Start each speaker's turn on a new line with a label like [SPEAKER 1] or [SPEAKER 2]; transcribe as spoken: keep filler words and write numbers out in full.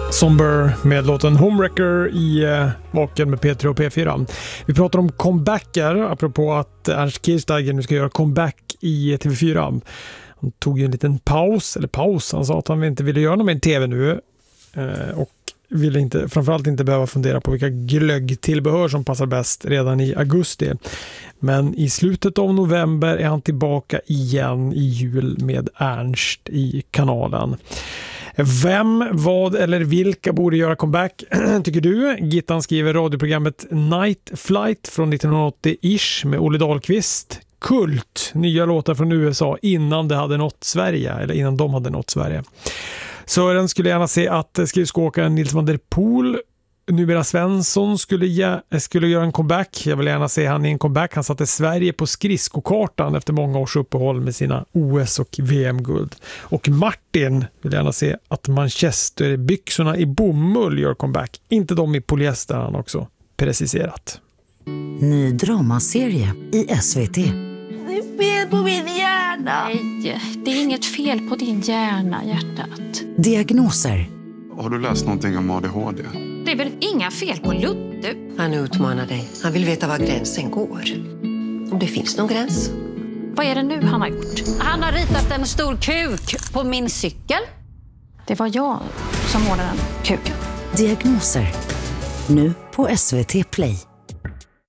[SPEAKER 1] Somber med låten Homewrecker i eh, Vaken med P tre och P fyra. Vi pratar om comebacker, apropå att Ernst Kirchsteiger nu ska göra comeback i T V fyra. Han tog ju en liten paus, eller paus, han sa att han inte ville göra något med T V nu eh, och ville inte, framförallt inte behöva fundera på vilka glöggtillbehör som passar bäst redan i augusti. Men i slutet av november är han tillbaka igen i jul med Ernst i kanalen. Vem, vad eller vilka borde göra comeback tycker du? Gittan skriver radioprogrammet Night Flight från nittonhundraåttio-ish med Olle Dahlqvist. Kult, nya låtar från U S A innan det hade nått Sverige, eller innan de hade nått Sverige. Sören skulle gärna se att skridskoåkaren Nils van der Poel, numera Svensson, skulle, ge, skulle göra en comeback. Jag vill gärna se han i en comeback. Han satte Sverige på skridskokartan efter många års uppehåll med sina O S- och V M-guld. Och Martin vill gärna se att Manchester-byxorna i bomull gör comeback. Inte de i polyester, han också preciserat.
[SPEAKER 2] Ny dramaserie i S V T.
[SPEAKER 3] Det är fel på min hjärna.
[SPEAKER 4] Nej, det är inget fel på din hjärna, hjärtat.
[SPEAKER 2] Diagnoser.
[SPEAKER 5] Har du läst någonting om A D H D?
[SPEAKER 4] Det är väl inga fel på Ludde?
[SPEAKER 3] Han utmanar dig. Han vill veta var gränsen går. Om det finns någon gräns.
[SPEAKER 4] Vad är det nu han har gjort?
[SPEAKER 6] Han har ritat en stor kuk på min cykel.
[SPEAKER 4] Det var jag som målade den kuken.
[SPEAKER 2] Diagnoser. Nu på S V T Play.